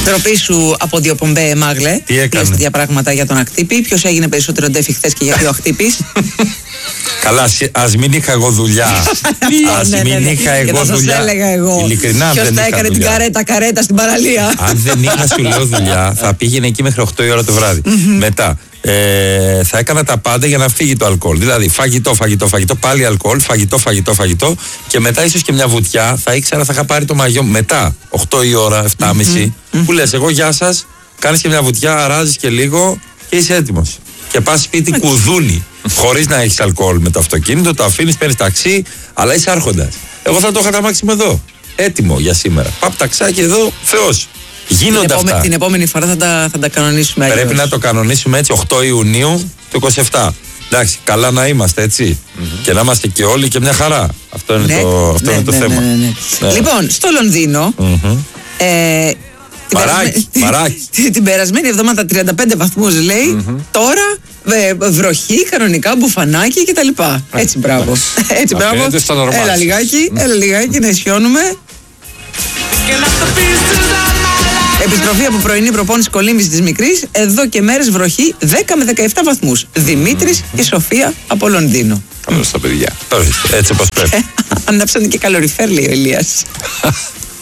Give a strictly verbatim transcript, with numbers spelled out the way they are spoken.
Τροπή σου από δύο πομπέ, Μάγλε. Τι έκανε? Τέτοια πράγματα για τον Ακτύπη. Ποιος έγινε περισσότερο ντέφι χθες και γιατί ο Ακτύπης? Καλά, ας μην είχα εγώ δουλειά. Ας Ναι, ναι, μην ναι. είχα Και εγώ θα σας δουλειά. έλεγα εγώ. Ειλικρινά, Ποιος δεν τα είχα έκανε την δουλειά. καρέτα, καρέτα στην παραλία. Αν δεν είχα, σου λέω, δουλειά, θα πήγαινε εκεί μέχρι οκτώ η ώρα το βράδυ. Μετά, ε, θα έκανα τα πάντα για να φύγει το αλκοόλ. Δηλαδή, φαγητό, φαγητό, φαγητό, πάλι αλκοόλ, φαγητό, φαγητό, φαγητό. Και μετά, ίσως και μια βουτιά, θα ήξερα, θα είχα πάρει το μαγιό μετά, οκτώ η ώρα, επτά και μισή. Που λες, εγώ γεια σας, κάνεις και μια βουτιά, αράζεις και λίγο και είσαι έτοιμος. Και πας σπίτι κουδούνι. Χωρίς να έχεις αλκοόλ με το αυτοκίνητο, το αφήνεις, παίρνεις ταξί, αλλά είσαι άρχοντας. Εγώ θα το είχα τα μάξιμο εδώ. Έτοιμο για σήμερα. Παπ ταξάκι εδώ, Θεός. Γίνονται Την, επόμε, αυτά. την επόμενη φορά θα τα, θα τα κανονίσουμε. Πρέπει αλλιώς. να το κανονίσουμε έτσι, οκτώ Ιουνίου του είκοσι επτά. Εντάξει, καλά να είμαστε έτσι. Mm-hmm. Και να είμαστε και όλοι και μια χαρά. Αυτό είναι Ναι, το, αυτό ναι, είναι το ναι, θέμα. ναι, ναι, ναι. Ναι. Λοιπόν, στο Λονδίνο. Mm-hmm. Ε, την Μαράκι, περασμένη- μαράκι. την- Την περασμένη εβδομάδα τριάντα πέντε βαθμούς λέει. Mm-hmm. Τώρα ε, βροχή, κανονικά, μπουφανάκι κτλ. Έτσι, μπράβο. Έτσι, μπράβο. Αφήνεται στα normal. Έλα λιγάκι, έλα λιγάκι να ισιώνουμε. Επιστροφή από πρωινή προπόνηση Κολύμβης της Μικρής. Εδώ και μέρες βροχή δέκα με δεκαεπτά βαθμούς. Δημήτρης και Σοφία από Λονδίνο. Καλώς τα παιδιά. Ορίστε, έτσι όπως πρέπει. Ανάψανε και καλοριφέρ, λέει ο Ηλίας.